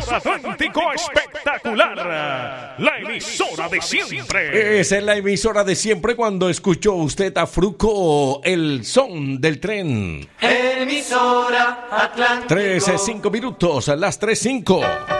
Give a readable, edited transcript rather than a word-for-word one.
Atlántico Espectacular, la emisora de siempre. Esa es la emisora de siempre cuando escuchó usted a Fruco, el son del tren. Emisora Atlántico. 13:05, las 3:05.